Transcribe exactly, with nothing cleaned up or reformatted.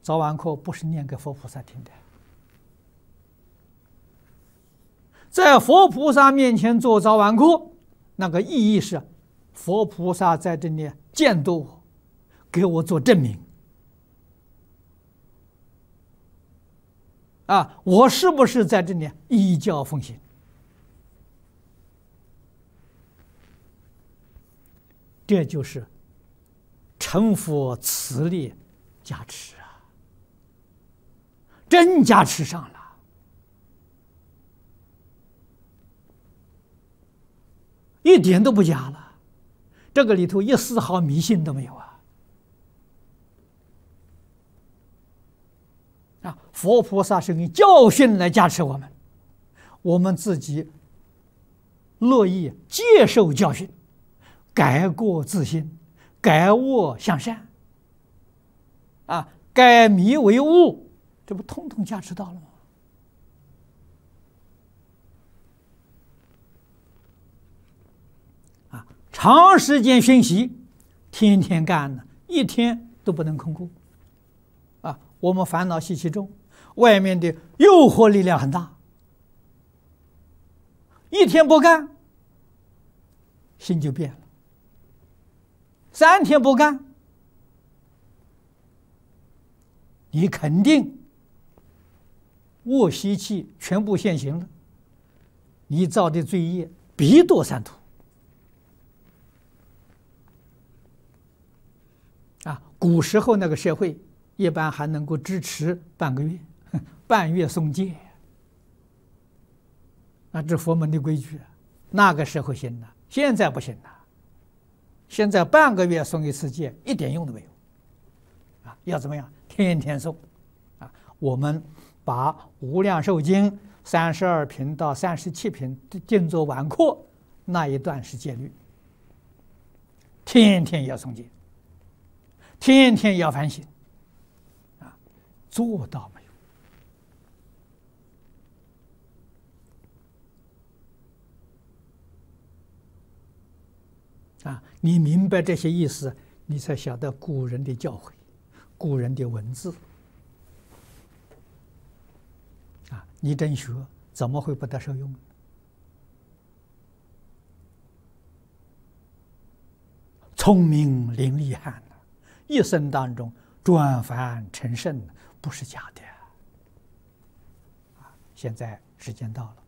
早晚课不是念给佛菩萨听的，在佛菩萨面前做早晚课，那个意义是佛菩萨在这里监督我，给我做证明。啊，我是不是在这里依教奉行？这就是成佛慈力加持啊，真加持上了，一点都不假了，这个里头一丝毫迷信都没有啊！啊，佛菩萨是用教训来加持我们，我们自己乐意接受教训，改过自新，改恶向善，啊，改迷为悟，这不通通加持到了吗？啊，长时间学习，天天干呢，一天都不能空过。啊，我们烦恼习气重，外面的诱惑力量很大，一天不干，心就变了。三天不干，你肯定恶习气全部现行了，你造的罪业必堕三途。啊，古时候那个社会一般还能够支持半个月，半月送戒。啊，这佛门的规矩，那个时候行了，现在不行了。现在半个月送一次戒，一点用都没有。啊，要怎么样？天天送。啊，我们把《无量寿经》三十二品到三十七品定做晚课，那一段是戒律，天天要诵戒，天天要反省。啊，做到没有？啊，你明白这些意思，你才晓得古人的教诲，古人的文字。啊，你真学怎么会不得受用？聪明伶俐汉呢，一生当中转凡成圣，不是假的。啊，现在时间到了。